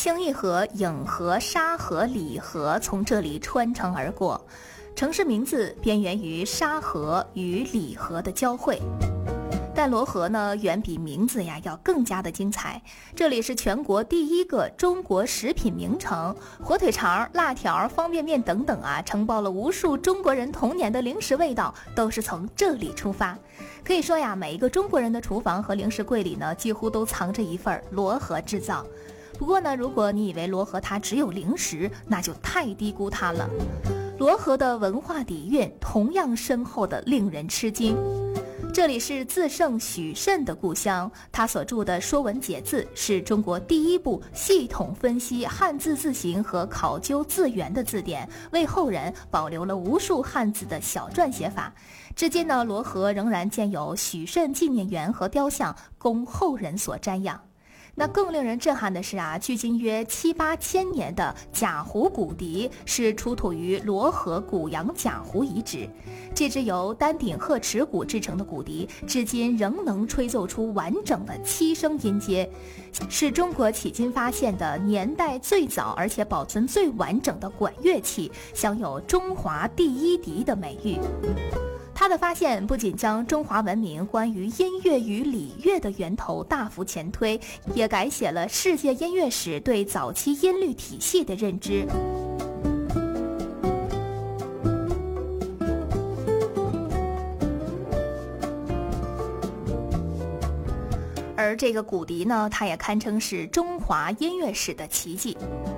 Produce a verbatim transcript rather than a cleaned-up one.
清义河、颍河、沙河、里河从这里穿城而过，城市名字边缘于沙河与里河的交汇。但罗河呢，远比名字呀要更加的精彩。这里是全国第一个中国食品名城，火腿肠、辣条、方便面等等啊，承包了无数中国人童年的零食味道，都是从这里出发。可以说呀，每一个中国人的厨房和零食柜里呢，几乎都藏着一份罗河制造。不过呢，如果你以为罗河它只有零食，那就太低估它了。罗河的文化底蕴同样深厚的令人吃惊。这里是字圣许慎的故乡，他所著的《说文解字》是中国第一部系统分析汉字字形和考究字源的字典，为后人保留了无数汉字的小篆写法。至今呢，罗河仍然建有许慎纪念园和雕像，供后人所瞻仰。那更令人震撼的是啊，距今约七八千年的贾湖骨笛是出土于罗河古阳贾湖遗址。这只由丹顶鹤齿骨制成的骨笛，至今仍能吹奏出完整的七声音阶，是中国迄今发现的年代最早而且保存最完整的管乐器，享有中华第一笛的美誉。他的发现不仅将中华文明关于音乐与礼乐的源头大幅前推，也改写了世界音乐史对早期音律体系的认知。而这个骨笛呢，它也堪称是中华音乐史的奇迹。